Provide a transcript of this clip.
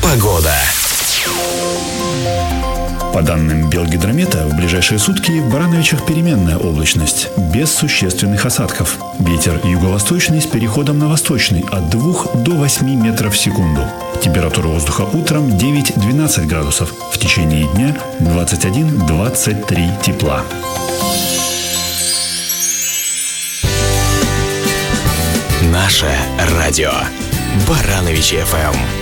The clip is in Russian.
Погода. По данным Белгидромета, в ближайшие сутки в Барановичах переменная облачность, без существенных осадков. Ветер юго-восточный с переходом на восточный от 2 до 8 метров в секунду. Температура воздуха утром 9-12 градусов, в течение дня 21-23 тепла. Наше радио. Барановичи ФМ.